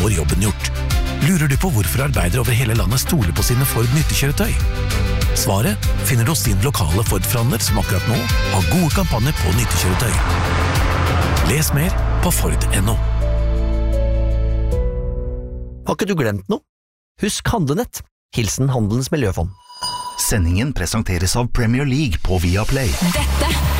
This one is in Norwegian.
får jobben gjort. Lurer du på hvorfor arbeidere over hele landet stoler på sine Ford nyttekjøretøy? Svaret finner du hos din lokale Ford-forhandler som akkurat nå har gode kampanjer på nyttekjøretøy. Les mer på Ford.no. Har ikke du glemt noe? Husk Handlenett. Hilsen Handelens Miljøfond. Sendingen presenteres av Premier League på Viaplay. Dette